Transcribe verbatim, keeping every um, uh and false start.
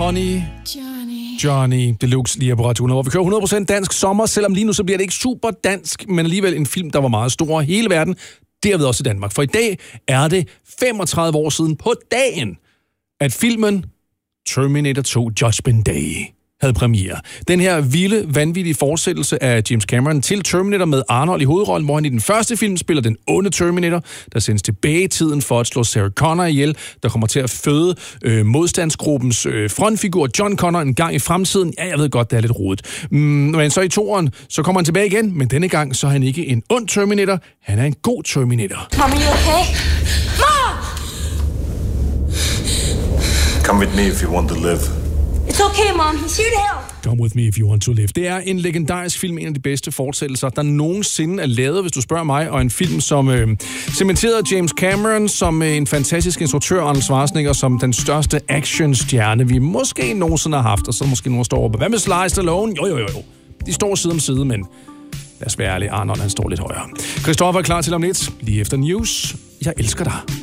Honey, Johnny. Johnny Deluxe lige på Radio hundrede. Vi kører hundrede procent dansk sommer, selvom lige nu så bliver det ikke super dansk, men alligevel en film, der var meget stor i hele verden, derved også i Danmark. For i dag er det femogtredive år siden på dagen, at filmen Terminator to Judgment Day havde premiere. Den her vilde, vanvittige fortsættelse af James Cameron til Terminator med Arnold i hovedrollen, hvor han i den første film spiller den onde Terminator, der sendes tilbage i tiden for at slå Sarah Connor ihjel, der kommer til at føde øh, modstandsgruppens øh, frontfigur John Connor en gang i fremtiden. Ja, jeg ved godt, det er lidt rodet. Mm, men så i toeren, så kommer han tilbage igen, men denne gang så er han ikke en ond Terminator, han er en god Terminator. Mom, are you okay? Mom! Come with me if you want to live. It's okay, Mom. He's here to help. Come with me if you want to live. Det er en legendarisk film, en af de bedste fortsættelser, der nogensinde er lavet, hvis du spørger mig, og en film, som øh, cementerede James Cameron som øh, en fantastisk instruktør, Arnold Schwarzenegger som den største actionstjerne, vi måske nogensinde har haft, og så måske nogen står op. Hvad med Sly Stallone? Jo, jo, jo, jo. De står side om side, men lad os være ærlige, Arnold han står lidt højere. Christoffer er klar til om lidt, lige efter news. Jeg elsker dig.